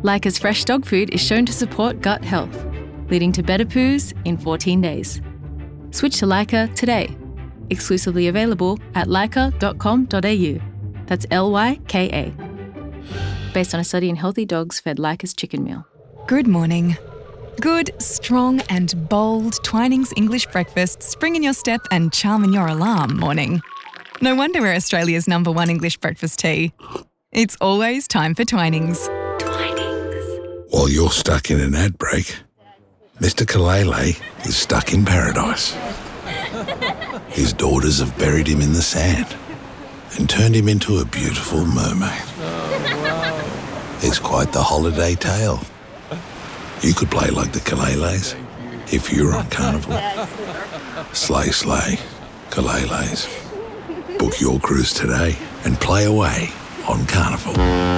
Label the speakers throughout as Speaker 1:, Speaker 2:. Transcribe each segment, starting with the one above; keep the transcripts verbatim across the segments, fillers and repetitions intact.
Speaker 1: Leica's fresh dog food is shown to support gut health, leading to better poos in fourteen days. Switch to Leica today. Exclusively available at leica dot com dot a u. That's L Y K A. Based on a study in healthy dogs fed Leica's chicken meal.
Speaker 2: Good morning. Good, strong and bold Twinings English breakfast spring in your step and charm in your alarm morning. No wonder we're Australia's number one English breakfast tea. It's always time for Twinings.
Speaker 3: Twinings. While you're stuck in an ad break, Mister Kalele is stuck in paradise. His daughters have buried him in the sand and turned him into a beautiful mermaid.
Speaker 4: Oh, wow.
Speaker 3: It's quite the holiday tale. You could play like the Kaleles if you were on Carnival. Slay, slay, Kaleles. Book your cruise today and play away on Carnival.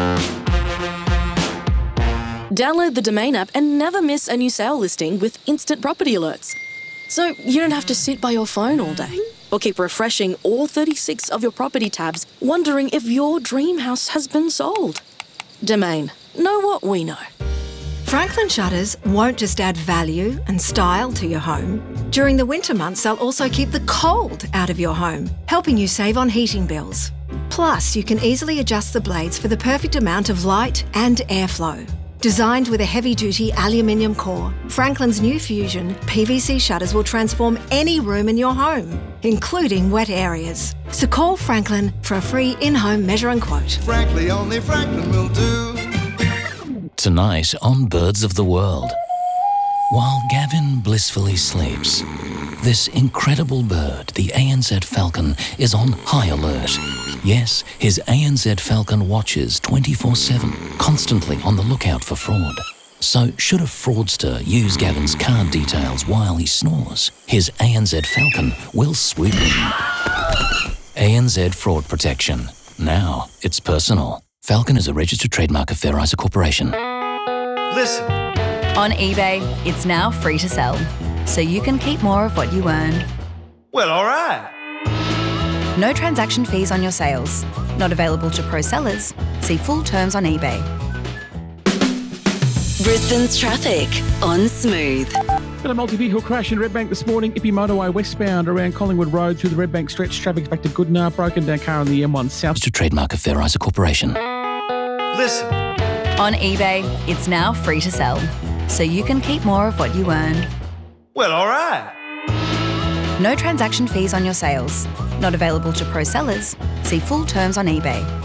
Speaker 5: Download the Domain app and never miss a new sale listing with instant property alerts. So you don't have to sit by your phone all day or keep refreshing all thirty-six of your property tabs wondering if your dream house has been sold. Domain. Know what we know.
Speaker 6: Franklin Shutters won't just add value and style to your home. During the winter months, they'll also keep the cold out of your home, helping you save on heating bills. Plus, you can easily adjust the blades for the perfect amount of light and airflow. Designed with a heavy-duty aluminium core, Franklin's new Fusion P V C shutters will transform any room in your home, including wet areas. So call Franklin for a free in-home measure and quote.
Speaker 7: Frankly, only Franklin will do.
Speaker 8: Tonight on Birds of the World. While Gavin blissfully sleeps, this incredible bird, the A N Z falcon, is on high alert. Yes, his A N Z falcon watches twenty-four seven, constantly on the lookout for fraud. So should a fraudster use Gavin's card details while he snores, his A N Z falcon will swoop in. A N Z Fraud Protection. Now it's personal. Falcon is a registered trademark of Fair Isa Corporation.
Speaker 7: Listen.
Speaker 9: On eBay, it's now free to sell, so you can keep more of what you earn.
Speaker 7: Well, all right.
Speaker 9: No transaction fees on your sales. Not available to pro sellers. See full terms on eBay.
Speaker 10: Brisbane's traffic on Smooth.
Speaker 11: Got a multi-vehicle crash in Redbank this morning. Ippy Motorway westbound around Collingwood Road through the Redbank stretch. Traffic's back to Goodnar. Broken down car on the M one south.
Speaker 8: To trademark of Fair Isa Corporation.
Speaker 7: Listen.
Speaker 9: On eBay, it's now free to sell, so you can keep more of what you earn.
Speaker 7: Well, all right.
Speaker 9: No transaction fees on your sales. Not available to pro sellers. See full terms on eBay.